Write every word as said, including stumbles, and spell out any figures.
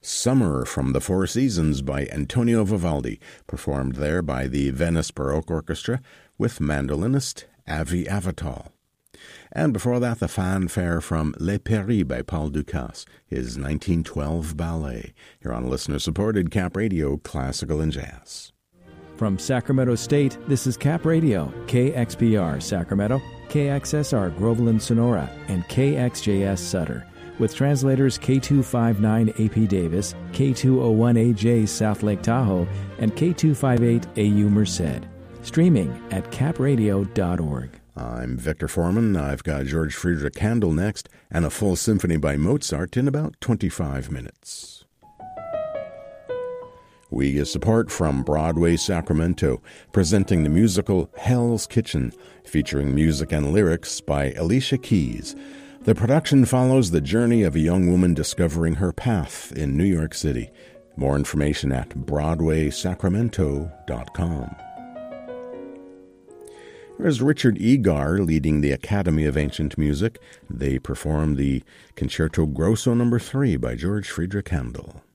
Summer from the Four Seasons by Antonio Vivaldi, performed there by the Venice Baroque Orchestra with mandolinist Avi Avital. And before that, the fanfare from Les Péris by Paul Dukas, his nineteen twelve ballet, here on listener-supported Cap Radio Classical and Jazz. From Sacramento State, this is Cap Radio, K X P R Sacramento, K X S R Groveland Sonora, and K X J S Sutter, with translators K two fifty-nine A P Davis, K two oh one A J South Lake Tahoe, and K two fifty-eight A U Merced. Streaming at cap radio dot org. I'm Victor Foreman. I've got George Friedrich Handel next, and a full symphony by Mozart in about twenty-five minutes. We get support from Broadway Sacramento, presenting the musical Hell's Kitchen, featuring music and lyrics by Alicia Keys. The production follows the journey of a young woman discovering her path in New York City. More information at broadway sacramento dot com. There's Richard Egar leading the Academy of Ancient Music. They perform the Concerto Grosso number three by George Friedrich Handel.